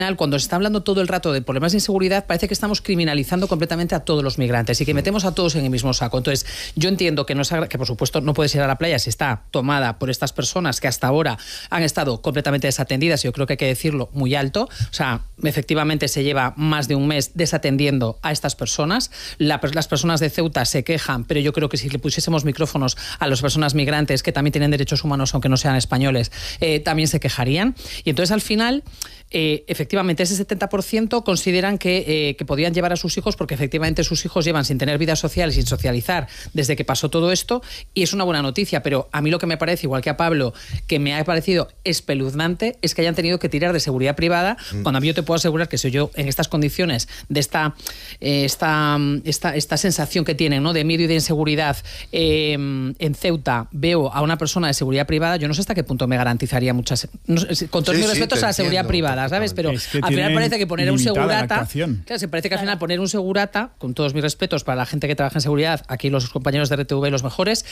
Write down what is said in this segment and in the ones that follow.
cuando se está hablando todo el rato de problemas de inseguridad, parece que estamos criminalizando completamente a todos los migrantes y que metemos a todos en el mismo saco. Entonces, yo entiendo que, que por supuesto no puedes ir a la playa si está tomada por estas personas que hasta ahora han estado completamente desatendidas, y yo creo que hay que decirlo muy alto. O sea, efectivamente se lleva más de un mes desatendiendo a estas personas. Las personas de Ceuta se quejan, pero yo creo que si le pusiésemos micrófonos a las personas migrantes, que también tienen derechos humanos, aunque no sean españoles, también se quejarían. Y entonces, al final, efectivamente, ese 70% consideran que podían llevar a sus hijos, porque efectivamente sus hijos llevan sin tener vida social, sin socializar, desde que pasó todo esto, y es una buena noticia. Pero a mí lo que me parece, igual que a Pablo, que me ha parecido espeluznante, es que hayan tenido que tirar de seguridad privada, cuando a mí yo te puedo asegurar que si yo en estas condiciones, de esta sensación que tienen, ¿no?, de miedo y de inseguridad, en Ceuta veo a una persona de seguridad privada, yo no sé hasta qué punto me garantizaría muchas, con todos mis respetos a la seguridad privada, ¿sabes? Pero es que al final parece que poner un segurata, claro, se parece que al final poner un segurata, con todos mis respetos para la gente que trabaja en seguridad, aquí los compañeros de RTV los mejores,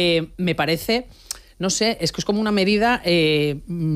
me parece... No sé, es que es como una medida, es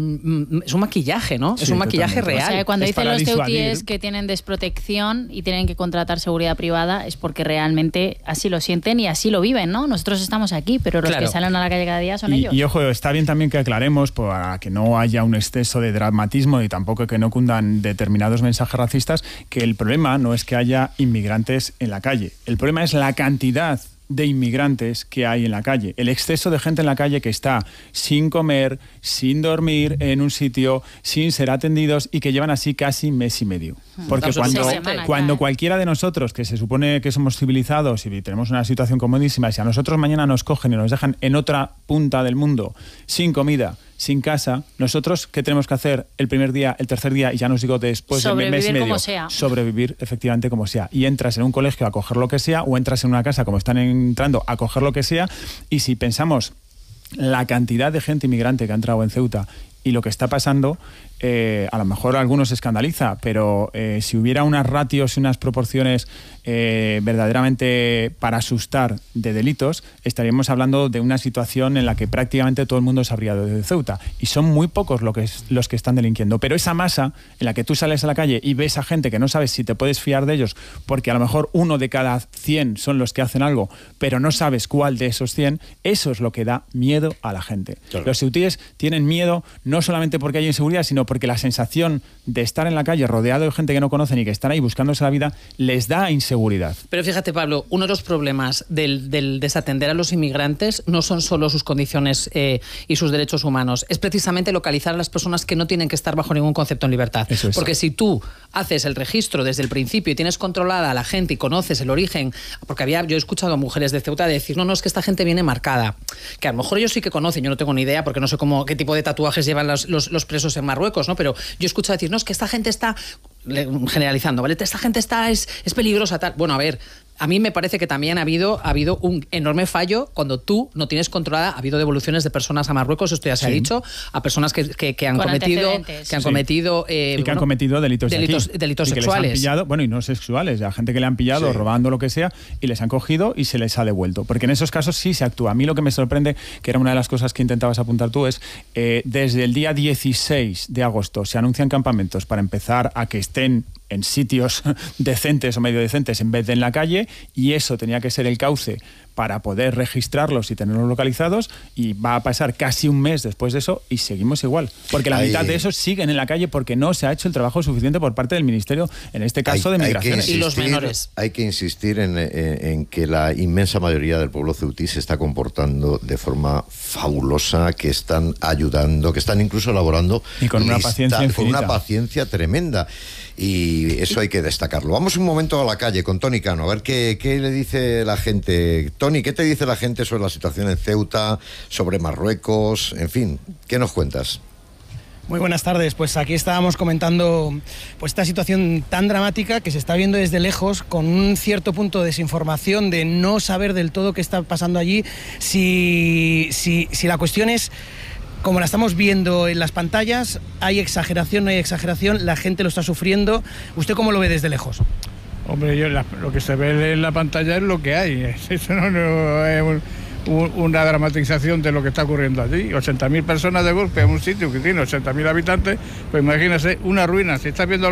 un maquillaje, ¿no? Sí, es un maquillaje real. O sea, cuando dicen los ceutíes que tienen desprotección y tienen que contratar seguridad privada, es porque realmente así lo sienten y así lo viven, ¿no? Nosotros estamos aquí, pero los que salen a la calle cada día son ellos. Y ojo, está bien también que aclaremos, para que no haya un exceso de dramatismo y tampoco que no cundan determinados mensajes racistas, que el problema no es que haya inmigrantes en la calle. El problema es la cantidad de inmigrantes que hay en la calle, el exceso de gente en la calle que está sin comer, sin dormir en un sitio, sin ser atendidos, y que llevan así casi mes y medio. Porque cuando cualquiera de nosotros, que se supone que somos civilizados y tenemos una situación comodísima, si a nosotros mañana nos cogen y nos dejan en otra punta del mundo, sin comida, sin casa, nosotros, ¿qué tenemos que hacer el primer día, el tercer día, y ya nos digo después de mes y medio? Como sea. Sobrevivir efectivamente como sea. Y entras en un colegio a coger lo que sea, o entras en una casa como están entrando a coger lo que sea, y si pensamos la cantidad de gente inmigrante que ha entrado en Ceuta y lo que está pasando, a lo mejor a algunos se escandaliza, pero si hubiera unas ratios y unas proporciones verdaderamente para asustar de delitos, estaríamos hablando de una situación en la que prácticamente todo el mundo sabría de Ceuta, y son muy pocos los que están delinquiendo. Pero esa masa en la que tú sales a la calle y ves a gente que no sabes si te puedes fiar de ellos, porque a lo mejor 1 de cada 100 son los que hacen algo, pero no sabes cuál de esos 100, eso es lo que da miedo a la gente. Claro. Los ceutíes tienen miedo no solamente porque hay inseguridad, sino porque la sensación de estar en la calle rodeado de gente que no conocen y que están ahí buscándose la vida les da inseguridad. Pero fíjate, Pablo, uno de los problemas del desatender a los inmigrantes no son solo sus condiciones y sus derechos humanos, es precisamente localizar a las personas que no tienen que estar bajo ningún concepto en libertad. Eso es. Porque si tú haces el registro desde el principio y tienes controlada a la gente y conoces el origen, porque yo he escuchado a mujeres de Ceuta decir, no, es que esta gente viene marcada, que a lo mejor ellos sí que conocen, yo no tengo ni idea porque no sé qué tipo de tatuajes llevan los presos en Marruecos, ¿no? Pero yo he escuchado decir, no, es que esta gente está, generalizando, ¿vale? Esta gente es peligrosa, tal. Bueno, a ver, a mí me parece que también ha habido un enorme fallo cuando tú no tienes controlada. Ha habido devoluciones de personas a Marruecos, esto ya se ha dicho, a personas que han cometido y que han cometido delitos sexuales. Les han pillado, bueno, y no sexuales, a gente que le han pillado robando lo que sea y les han cogido y se les ha devuelto. Porque en esos casos sí se actúa. A mí lo que me sorprende, que era una de las cosas que intentabas apuntar tú, es desde el día 16 de agosto se anuncian campamentos para empezar a que estén en sitios decentes o medio decentes en vez de en la calle, y eso tenía que ser el cauce para poder registrarlos y tenerlos localizados, y va a pasar casi un mes después de eso y seguimos igual, porque la mitad de esos siguen en la calle porque no se ha hecho el trabajo suficiente por parte del Ministerio, en este caso de Migraciones. Y los menores. Hay que insistir en que la inmensa mayoría del pueblo ceutí se está comportando de forma fabulosa, que están ayudando, que están incluso elaborando y con una paciencia infinita, con una paciencia tremenda. Y eso hay que destacarlo. Vamos un momento a la calle con Toni Cano, a ver qué le dice la gente. Toni, ¿qué te dice la gente sobre la situación en Ceuta, sobre Marruecos? En fin, ¿qué nos cuentas? Muy buenas tardes, pues aquí estábamos comentando pues esta situación tan dramática que se está viendo desde lejos, con un cierto punto de desinformación, de no saber del todo qué está pasando allí, si la cuestión es, como la estamos viendo en las pantallas, hay exageración, no hay exageración, la gente lo está sufriendo. ¿Usted cómo lo ve desde lejos? Hombre, lo que se ve en la pantalla es lo que hay. Eso no es una dramatización de lo que está ocurriendo allí. 80.000 personas de golpe en un sitio que tiene 80.000 habitantes, pues imagínese una ruina. Si estás viendo